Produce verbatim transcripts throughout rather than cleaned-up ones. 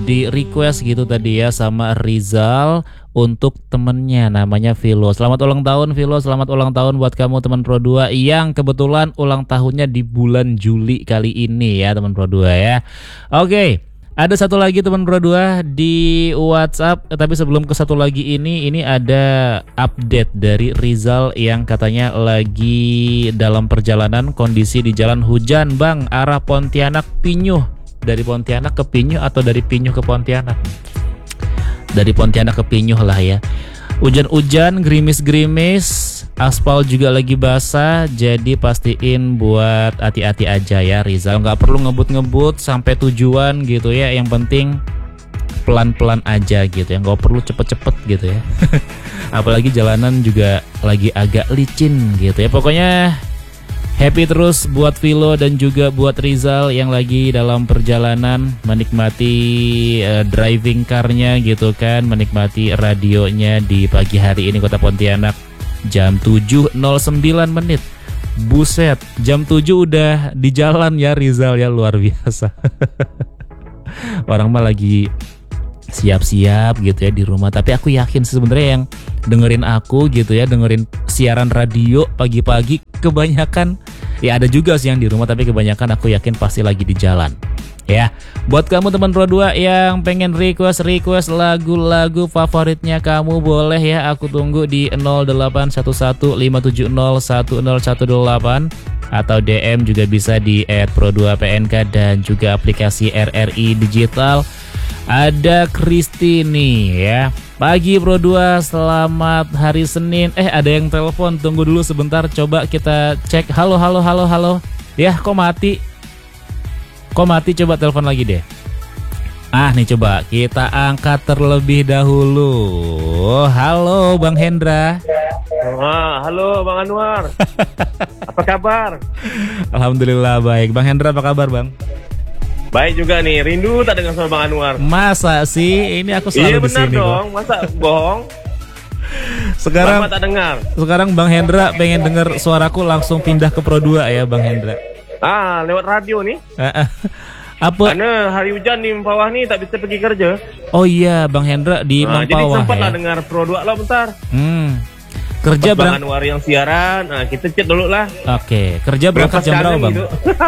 di request gitu tadi ya sama Rizal untuk temennya namanya Vilo. Selamat ulang tahun Vilo, selamat ulang tahun buat kamu teman Pro dua yang kebetulan ulang tahunnya di bulan Juli kali ini ya teman Pro dua ya. Oke. Ada satu lagi teman Pro dua di WhatsApp, tapi sebelum ke satu lagi ini, ini ada update dari Rizal yang katanya lagi dalam perjalanan, kondisi di jalan hujan bang, arah Pontianak Pinyuh. Dari Pontianak ke Pinyuh atau dari Pinyuh ke Pontianak? Dari Pontianak ke Pinyuh lah ya. Hujan-hujan, gerimis-gerimis, aspal juga lagi basah, jadi pastiin buat hati-hati aja ya Rizal. Nggak perlu ngebut-ngebut sampai tujuan gitu ya. Yang penting pelan-pelan aja gitu ya. Nggak perlu cepet-cepet gitu ya. Apalagi jalanan juga lagi agak licin gitu ya. Pokoknya happy terus buat Vilo dan juga buat Rizal yang lagi dalam perjalanan menikmati uh, driving car-nya gitu kan, menikmati radionya di pagi hari ini Kota Pontianak jam tujuh nol sembilan menit. Buset, jam tujuh udah di jalan ya Rizal ya, luar biasa. Orang mah lagi siap-siap gitu ya di rumah, tapi aku yakin sebenarnya yang dengerin aku gitu ya, dengerin siaran radio pagi-pagi kebanyakan ya, ada juga sih yang di rumah, tapi kebanyakan aku yakin pasti lagi di jalan ya. Buat kamu teman Pro dua yang pengen request request lagu-lagu favoritnya kamu, boleh ya, aku tunggu di nol delapan satu satu lima tujuh nol satu nol satu delapan atau D M juga bisa di et pro dua P N K dan juga aplikasi R R I Digital. Ada Kristi nih ya. Pagi Pro dua, selamat hari Senin. Eh ada yang telepon, tunggu dulu sebentar, coba kita cek. Halo halo halo halo. Ya kok mati? Kok mati, coba telepon lagi deh. Ah nih coba kita angkat terlebih dahulu. Halo Bang Hendra. Wah, halo Bang Anwar. Apa kabar? Alhamdulillah baik. Bang Hendra apa kabar Bang? Baik juga nih, rindu tak dengar suara Bang Anwar. Masa sih? Ini aku selalu iya, di sini. Iya benar dong, bang. Masa bohong? Sekarang Lama tak dengar. Sekarang Bang Hendra pengen denger suaraku langsung pindah ke Pro dua ya Bang Hendra. Ah, lewat radio nih. Apa? Karena hari hujan di Mempawah nih tak bisa pergi kerja. Oh iya, Bang Hendra di nah, Mempawah. Jadi sempat ya? lah dengar Pro dua lah bentar. Hmm. Kerja Bang Anwar yang siaran, nah kita chat dulu lah. Oke, kerja berangkat jam berapa Bang? Gitu.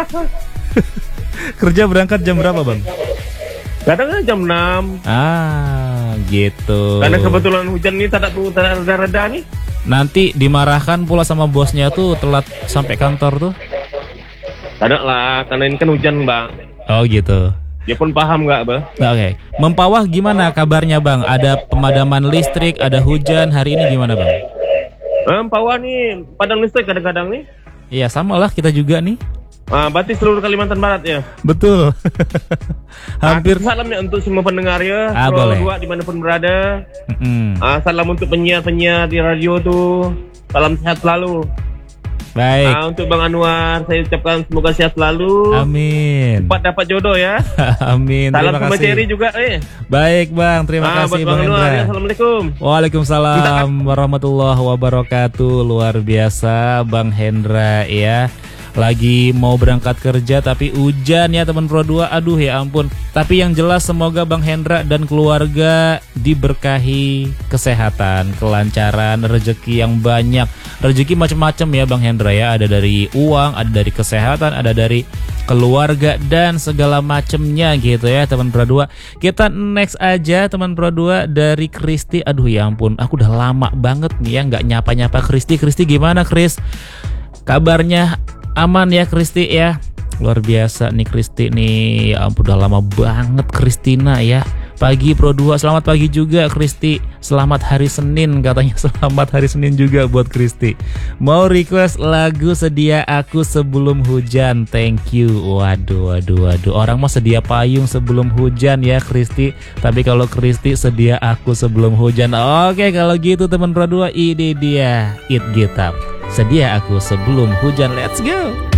Kerja berangkat jam berapa Bang? Kadang jam enam. Ah gitu. Karena kebetulan hujan ini tak ada reda-reda nih. Nanti dimarahkan pula sama bosnya tuh telat sampai kantor tuh. Tidak lah, karena ini kan hujan Bang. Oh gitu. Dia pun paham nggak Bang? Oke, okay. Mempawah gimana kabarnya Bang? Ada pemadaman listrik, ada hujan, hari ini gimana Bang? Mempawah nih, padam listrik kadang-kadang nih. Iya sama lah, kita juga nih. Ah, berarti seluruh Kalimantan Barat ya? Betul. Hampir. Ah, salam ya untuk semua pendengar ya, ah, Pro dua dimanapun berada. Mm-hmm. Ah, salam untuk penyiar-penyiar di radio tuh. Salam sehat selalu. Baik. Ah, untuk Bang Anwar, saya ucapkan semoga sehat selalu. Amin. Cepat dapat jodoh ya. Amin. Salam sama Cherry juga eh. Baik Bang, terima ah, kasih Bang Hendra. Ya, assalamualaikum. Waalaikumsalam warahmatullahi wabarakatuh. Luar biasa Bang Hendra ya. Lagi mau berangkat kerja tapi hujan ya teman Pro dua. Aduh ya ampun. Tapi yang jelas semoga Bang Hendra dan keluarga diberkahi kesehatan, kelancaran, rezeki yang banyak. Rezeki macam-macam ya Bang Hendra ya. Ada dari uang, ada dari kesehatan, ada dari keluarga dan segala macamnya gitu ya teman Pro dua. Kita next aja teman Pro dua dari Kristi. Aduh ya ampun, aku udah lama banget nih ya nggak nyapa-nyapa Kristi. Kristi gimana Kris? Kabarnya aman ya Kristi ya. Luar biasa nih Kristi nih. Ya ampun udah lama banget Kristina ya. Pagi Pro dua, selamat pagi juga Kristi. Selamat hari Senin katanya. Selamat hari Senin juga buat Kristi. Mau request lagu Sedia Aku Sebelum Hujan. Thank you. Waduh waduh waduh. Orang mah sedia payung sebelum hujan ya Kristi. Tapi kalau Kristi sedia aku sebelum hujan. Oke kalau gitu teman Pro dua, ini dia It Get Up. Sedia Aku Sebelum Hujan. Let's go.